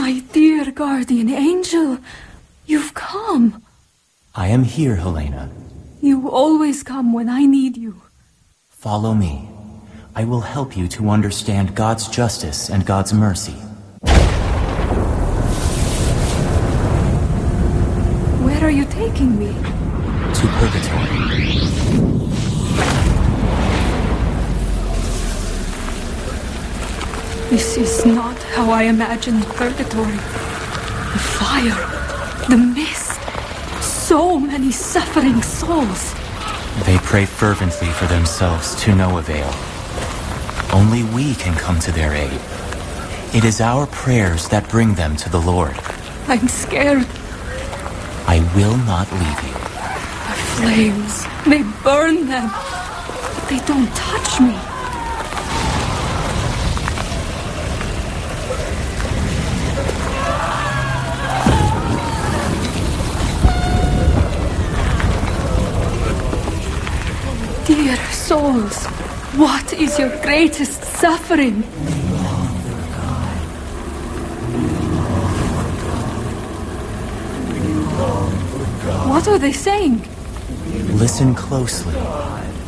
My dear guardian angel, you've come. I am here, Helena. You always come when I need you. Follow me. I will help you to understand God's justice and God's mercy. Where are you taking me? To Purgatory. This is not how I imagined Purgatory. The fire, the mist, so many suffering souls. They pray fervently for themselves to no avail. Only we can come to their aid. It is our prayers that bring them to the Lord. I'm scared. I will not leave you. The flames, they burn them. They don't touch me. Dear souls, what is your greatest suffering? What are they saying? Listen closely.